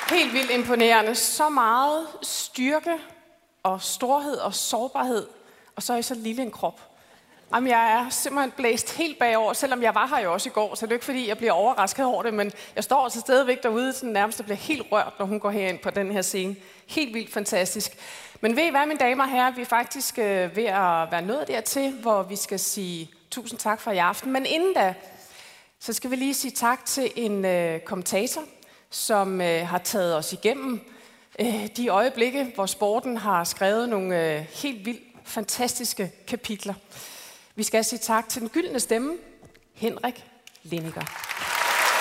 Helt vildt imponerende. Så meget styrke og storhed og sårbarhed, og så i så lille en krop. Jamen, jeg er simpelthen blæst helt bagover, selvom jeg var her jo også i går, så det er ikke fordi, jeg bliver overrasket over det, men jeg står altså stadigvæk derude, sådan nærmest og bliver helt rørt, når hun går herind på den her scene. Helt vildt fantastisk. Men ved I hvad, mine damer og herrer, vi er faktisk ved at være nået dertil, hvor vi skal sige tusind tak for i aften. Men inden da, så skal vi lige sige tak til en kommentator, som har taget os igennem de øjeblikke, hvor sporten har skrevet nogle helt vildt fantastiske kapitler. Vi skal sige tak til den gyldne stemme, Henrik Lindiger.